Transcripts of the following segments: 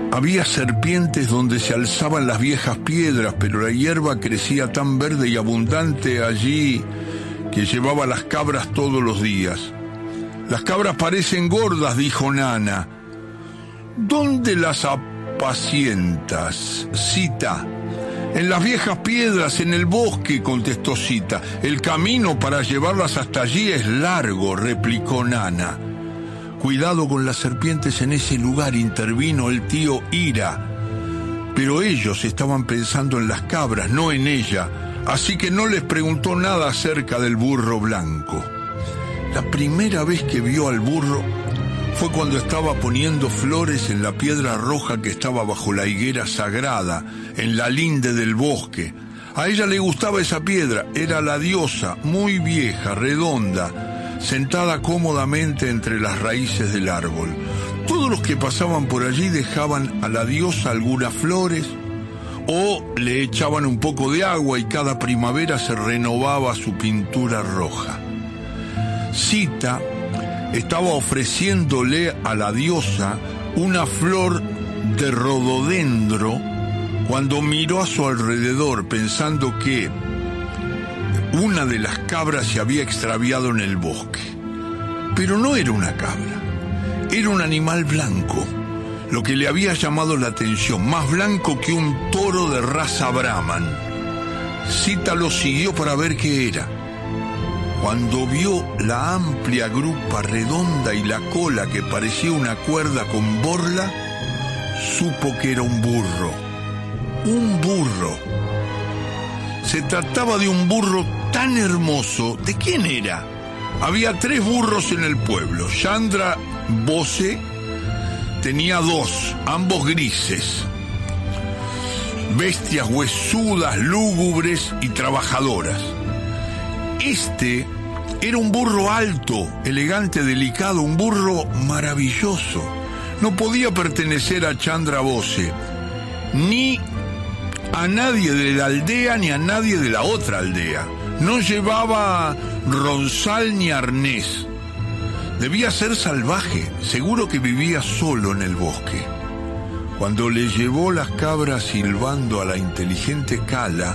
Había serpientes donde se alzaban las viejas piedras, pero la hierba crecía tan verde y abundante allí que llevaba las cabras todos los días. Las cabras parecen gordas, dijo Nana. ¿Dónde las apacientas, Sita? En las viejas piedras, en el bosque, contestó Sita. El camino para llevarlas hasta allí es largo, replicó Nana. Cuidado con las serpientes en ese lugar, intervino el tío Ira. Pero ellos estaban pensando en las cabras, no en ella, así que no les preguntó nada acerca del burro blanco. La primera vez que vio al burro fue cuando estaba poniendo flores en la piedra roja que estaba bajo la higuera sagrada, en la linde del bosque. A ella le gustaba esa piedra, era la diosa, muy vieja, redonda, sentada cómodamente entre las raíces del árbol. Todos los que pasaban por allí dejaban a la diosa algunas flores o le echaban un poco de agua y cada primavera se renovaba su pintura roja. Sita estaba ofreciéndole a la diosa una flor de rododendro cuando miró a su alrededor pensando que una de las cabras se había extraviado en el bosque. Pero no era una cabra, era un animal blanco, lo que le había llamado la atención, más blanco que un toro de raza Brahman. Sita lo siguió para ver qué era. Cuando vio la amplia grupa redonda y la cola que parecía una cuerda con borla, supo que era un burro. Un burro. Se trataba de un burro tan hermoso. ¿De quién era? Había 3 burros en el pueblo. Chandra Bose tenía 2, ambos grises. Bestias huesudas, lúgubres y trabajadoras. Este era un burro alto, elegante, delicado, un burro maravilloso. No podía pertenecer a Chandra Bose, ni a nadie de la aldea ni a nadie de la otra aldea. No llevaba ronzal ni arnés. Debía ser salvaje, seguro que vivía solo en el bosque. Cuando le llevó las cabras silbando a la inteligente Kala,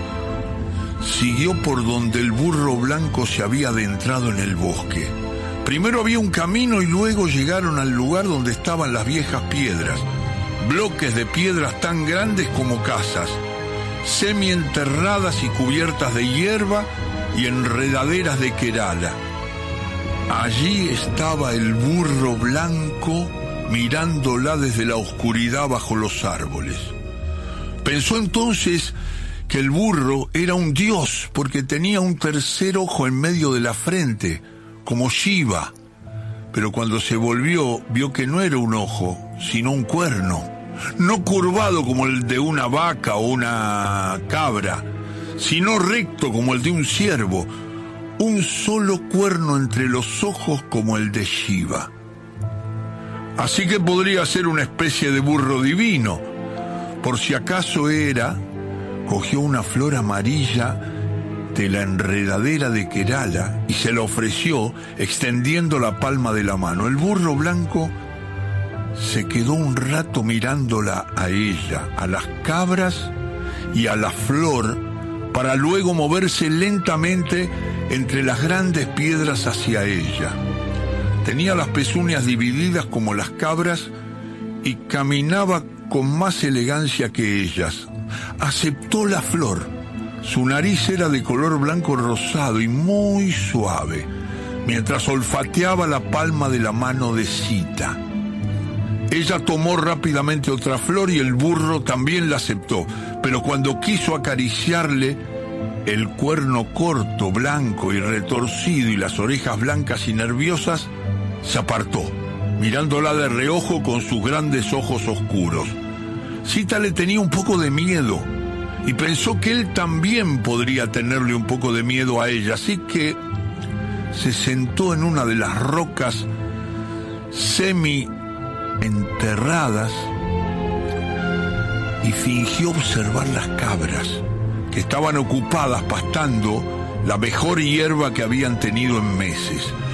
siguió por donde el burro blanco se había adentrado en el bosque. Primero había un camino y luego llegaron al lugar donde estaban las viejas piedras, bloques de piedras tan grandes como casas, semienterradas y cubiertas de hierba y enredaderas de Kerala. Allí estaba el burro blanco mirándola desde la oscuridad bajo los árboles. Pensó entonces que el burro era un dios porque tenía un tercer ojo en medio de la frente, como Shiva. Pero cuando se volvió, vio que no era un ojo, sino un cuerno, no curvado como el de una vaca o una cabra, sino recto como el de un ciervo, un solo cuerno entre los ojos como el de Shiva. Así que podría ser una especie de burro divino. Por si acaso era, cogió una flor amarilla de la enredadera de Kerala y se la ofreció extendiendo la palma de la mano. El burro blanco se quedó un rato mirándola a ella, a las cabras y a la flor, para luego moverse lentamente entre las grandes piedras hacia ella. Tenía las pezuñas divididas como las cabras y caminaba con más elegancia que ellas. Aceptó la flor. Su nariz era de color blanco rosado y muy suave, mientras olfateaba la palma de la mano de Sita. Ella tomó rápidamente otra flor y el burro también la aceptó, pero cuando quiso acariciarle, el cuerno corto, blanco y retorcido y las orejas blancas y nerviosas, se apartó, mirándola de reojo con sus grandes ojos oscuros. Sita le tenía un poco de miedo y pensó que él también podría tenerle un poco de miedo a ella, así que se sentó en una de las rocas semi-enterradas y fingió observar las cabras, que estaban ocupadas pastando la mejor hierba que habían tenido en meses.